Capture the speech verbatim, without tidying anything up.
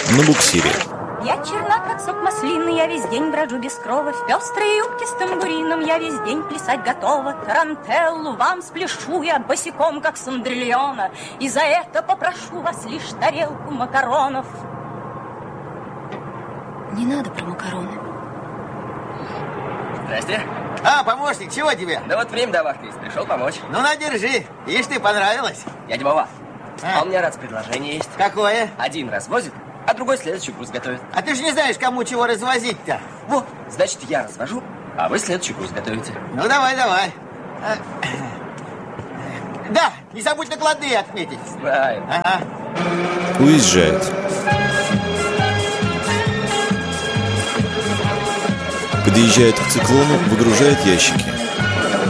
на буксире. Я черна, как сок маслины, я весь день брожу без крова. В пестрые юбки с тамбурином я весь день плясать готова. Тарантеллу вам спляшу я босиком, как Сандрильона, и за это попрошу вас лишь тарелку макаронов. Не надо про макароны. Здрасте. А, помощник, чего тебе? Да вот время давахка есть, пришел помочь. Ну, на, держи. Ишь ты, понравилось? Дядя Вова, а? а у меня раз предложение есть. Какое? Один развозит, а другой следующий груз готовит. А ты же не знаешь, кому чего развозить-то. Вот, значит, я развожу, а вы следующий груз готовите. Ну, давай, давай. А, да, не забудь накладные отметить. Правильно. Ага. Уезжает. Подъезжает к циклону, выгружает ящики.